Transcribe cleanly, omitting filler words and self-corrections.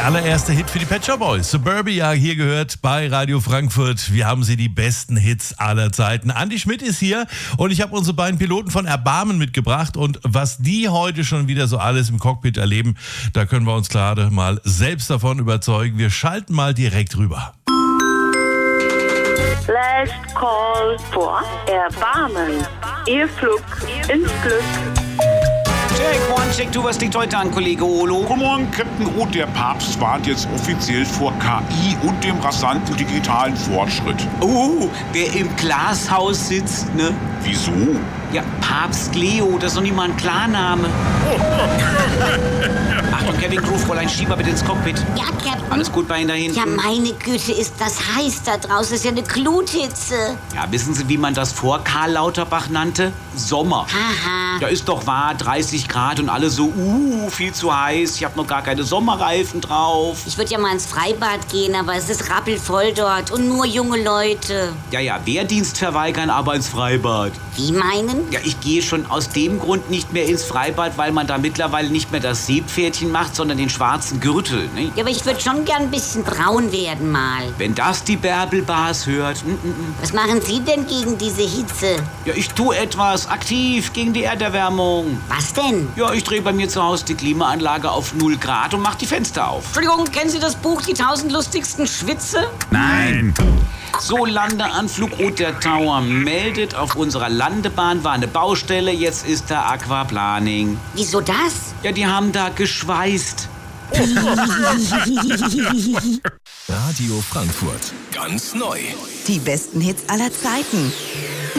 allererste Hit für die Pet Shop Boys. Suburbia hier gehört bei Radio Frankfurt. Wir haben sie die besten Hits aller Zeiten. Andi Schmidt ist hier und ich habe unsere beiden Piloten von Erbarmen mitgebracht. Und was die heute schon wieder so alles im Cockpit erleben, da können wir uns gerade mal selbst davon überzeugen. Wir schalten mal direkt rüber. Last call for Erbarmen. Ihr Flug ins Glück. Check, du, was liegt heute an, Kollege Olo? Guten Morgen, Captain Roth. Der Papst warnt jetzt offiziell vor KI und dem rasanten digitalen Fortschritt. Oh, wer im Glashaus sitzt, ne? Wieso? Ja, Papst Leo, das ist doch nicht mal ein Klarname. Achtung, Kevin Groove, Fräulein Schieber bitte ins Cockpit. Ja, Captain. Alles gut bei Ihnen da hinten? Ja, meine Güte, ist das heiß da draußen. Das ist ja eine Gluthitze. Ja, wissen Sie, wie man das vor Karl Lauterbach nannte? Sommer. Haha. Ja, ist doch wahr, 30 Grad und alle so, viel zu heiß. Ich habe noch gar keine Sommerreifen drauf. Ich würde ja mal ins Freibad gehen, aber es ist rappelvoll dort und nur junge Leute. Ja, Wehrdienst verweigern, aber ins Freibad. Wie meinen? Ja, ich gehe schon aus dem Grund nicht mehr ins Freibad, weil man da mittlerweile nicht mehr das Seepferdchen macht, sondern den schwarzen Gürtel. Ne? Ja, aber ich würde schon gern ein bisschen braun werden mal. Wenn das die Bärbel-Bars hört. Was machen Sie denn gegen diese Hitze? Ja, ich tue etwas aktiv gegen die Erderwärmung. Was denn? Ja, ich drehe bei mir zu Hause die Klimaanlage auf 0 Grad und mach die Fenster auf. Entschuldigung, kennen Sie das Buch Die 1000 lustigsten Schwitze? Nein! So, Landeanflug Roter Tower meldet, auf unserer Landebahn war eine Baustelle, jetzt ist da Aquaplaning. Wieso das? Ja, die haben da geschweißt. Radio Frankfurt. Ganz neu. Die besten Hits aller Zeiten.